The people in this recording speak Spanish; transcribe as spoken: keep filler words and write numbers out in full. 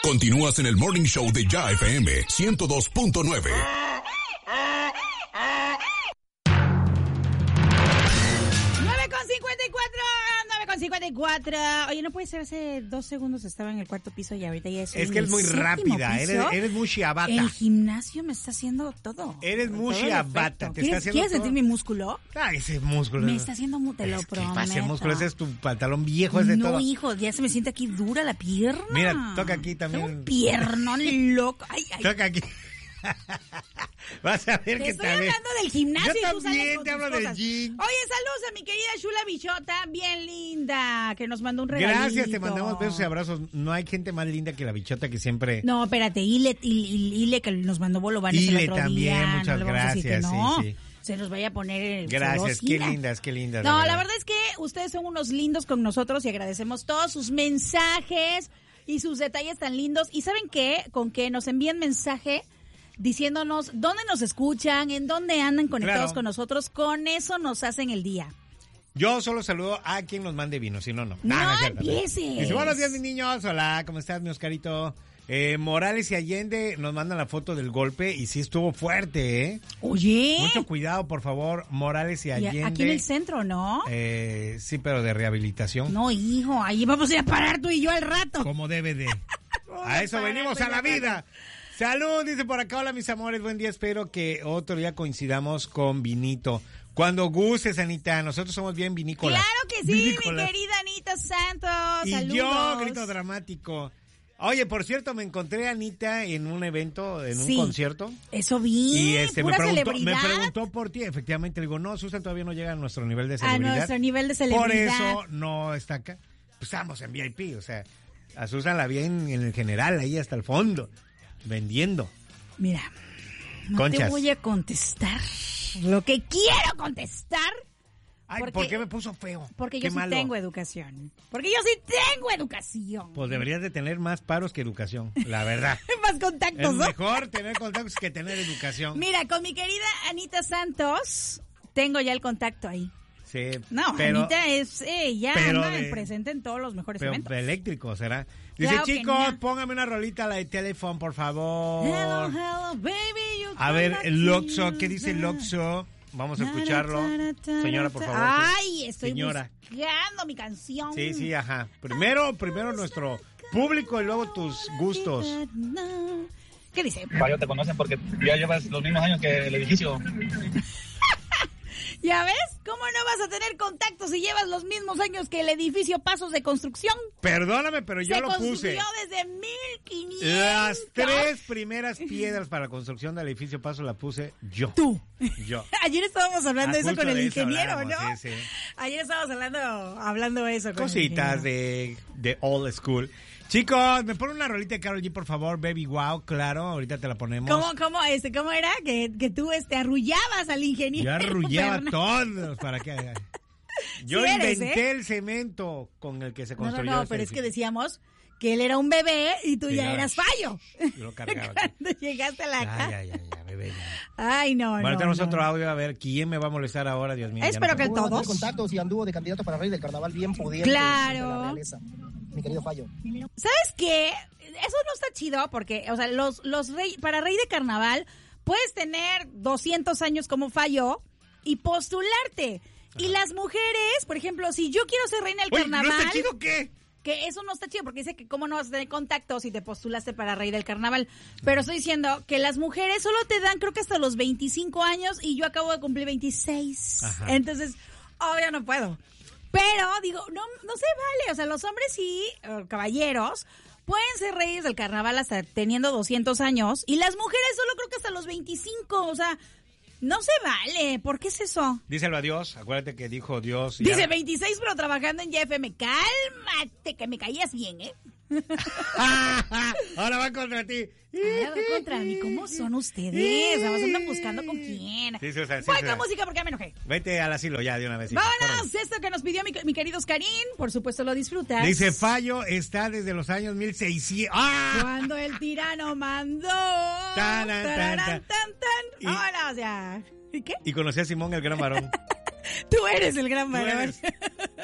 Continúas en el Morning Show de Ya F M ciento dos punto nueve. cincuenta y cuatro. Oye, no puede ser, hace dos segundos estaba en el cuarto piso y ahorita ya es Es que es muy rápida, eres, eres muy chiabata. El gimnasio me está haciendo todo. Eres muy chiabata. ¿Quieres, ¿quieres sentir mi músculo? Ah, ese músculo. Me está haciendo, te lo prometo. ¿Qué pasa, músculo? Ese es tu pantalón viejo, es de no, todo. No, hijo, ya se me siente aquí dura la pierna. Mira, toca aquí también. Tengo un piernón loco. Ay, ay. Toca aquí. Vas a ver te que estoy tal hablando del gimnasio. Yo y tú también sales con te hablo tus del cosas. gym. Oye, saludos a mi querida Shula Bichota, bien linda, que nos mandó un regalito. Gracias, te mandamos besos y abrazos. No hay gente más linda que la Bichota que siempre... No, espérate, Ile, Ile, Ile que nos mandó bolovanes Ile el otro también, día. muchas no gracias, no. sí, sí. Se nos vaya a poner el Gracias, qué lindas, qué lindas. No, la verdad. la verdad es que ustedes son unos lindos con nosotros y agradecemos todos sus mensajes y sus detalles tan lindos. ¿Y saben qué? Con que nos envíen mensaje diciéndonos dónde nos escuchan, en dónde andan conectados claro. con nosotros, con eso nos hacen el día. Yo solo saludo a quien nos mande vino, si no, no. No, nah, no empieces. Dice, buenos días, mis niños. Hola, ¿cómo estás, mi Oscarito? Eh, Morales y Allende nos mandan la foto del golpe y sí estuvo fuerte, ¿eh? Oye. Mucho cuidado, por favor, Morales y Allende. Aquí en el centro, ¿no? Eh, sí, pero de rehabilitación. No, hijo, ahí vamos a ir a parar tú y yo al rato. Como debe de. A eso venimos a la vida. Salud, dice por acá, hola mis amores, buen día, espero que otro día coincidamos con vinito. Cuando gustes, Anita, nosotros somos bien vinícolas. Claro que sí, vinícolas. Mi querida Anita Santos, y saludos. yo, grito dramático. Oye, por cierto, me encontré a Anita en un evento, en un sí, concierto. Eso vi, y este, pura me preguntó, celebridad. Me preguntó por ti, efectivamente, le digo, no, Susan todavía no llega a nuestro nivel de celebridad. A nuestro nivel de celebridad. Por eso no está acá. Pues estamos en V I P, o sea, a Susan la vi en, en el general, ahí hasta el fondo. Vendiendo. Mira, no Conchas. te voy a contestar lo que quiero contestar. Ay, porque, ¿por qué me puso feo? Porque qué yo sí malo. tengo educación. Porque yo sí tengo educación. Pues deberías de tener más paros que educación, la verdad. Más contactos, es ¿no? mejor tener contactos que tener educación. Mira, con mi querida Anita Santos, tengo ya el contacto ahí. Sí, no, pero, Anita es eh, ya anda de, presente en todos los mejores pero eventos. Eléctrico, ¿será? Dice, claro chicos, póngame una rolita, la de teléfono, por favor. Hello, hello, baby, you a ver, el Loxo, ¿qué dice el Loxo? Vamos a escucharlo. Señora, por favor. Ay, estoy Señora. buscando mi canción. Sí, sí, ajá. Primero, primero nuestro público y luego tus gustos. ¿Qué dice? Fallo, te conocen porque ya llevas los mismos años que el edificio. ¿Ya ves? ¿Cómo no vas a tener contacto si llevas los mismos años que el edificio Pasos de Construcción? Perdóname, pero yo Se lo puse. Se construyó desde mil quinientos. Las tres primeras piedras para la construcción del edificio Pasos la puse yo. Tú. Yo. Ayer estábamos hablando ah, eso con el ingeniero, hablamos, ¿no? Sí, sí. Ayer estábamos hablando, hablando eso con Cositas el ingeniero. de, de old school. Chicos, me ponen una rolita de Karol G, por favor, Baby Wow, claro, ahorita te la ponemos. ¿Cómo, cómo, este, cómo era? Que, que tú este, arrullabas al ingeniero. Yo arrullaba a todos para que... Yo sí eres, inventé ¿eh? el cemento con el que se construyó. No, no, no, pero edificio. Es que decíamos que él era un bebé y tú sí, ya no, eras fallo. Yo lo cargaba. Cuando llegaste a la casa. Ya, ya, ya, ya, bebé. Ya. Ay, no, bueno, no. Ahora tenemos no. otro audio, a ver, ¿quién me va a molestar ahora, Dios mío? Espero no que todos. contactos y anduvo de candidato para rey del carnaval bien pudiente. Claro. Mi querido Fallo. ¿Sabes qué? Eso no está chido porque, o sea, los, los rey, para rey de carnaval puedes tener doscientos años como Fallo y postularte. Ajá. Y las mujeres, por ejemplo, si yo quiero ser reina del Oye, carnaval... ¿no está chido qué? Que eso no está chido porque dice que cómo no vas a tener contacto si te postulaste para rey del carnaval. Pero estoy diciendo que las mujeres solo te dan creo que hasta los veinticinco años y yo acabo de cumplir veintiséis. Ajá. Entonces, obvio no puedo. Pero, digo, no, no se vale. O sea, los hombres sí, caballeros, pueden ser reyes del carnaval hasta teniendo doscientos años. Y las mujeres solo creo que hasta los veinticinco. O sea, no se vale. ¿Por qué es eso? Díselo a Dios. Acuérdate que dijo Dios. Dice ya... veintiséis, pero trabajando en Y F M. Cálmate, que me caías bien, ¿eh? Ahora va contra ti. Ahora va contra mí. ¿Cómo son ustedes? Vamos a andar buscando con quién. Sí, Susan, sí, Cuánta música porque ya me enojé. Vete al asilo ya de una vez. Vámonos, esto que nos pidió mi, mi querido Oscarín. Por supuesto lo disfrutas. Dice, Fallo está desde los años mil seiscientos. ¡Ah! Cuando el tirano mandó. Tan, tan, tan, tan. tan, tan. Vámonos ya. ¿Y qué? Y conocí a Simón, el gran varón. Tú eres el gran varón.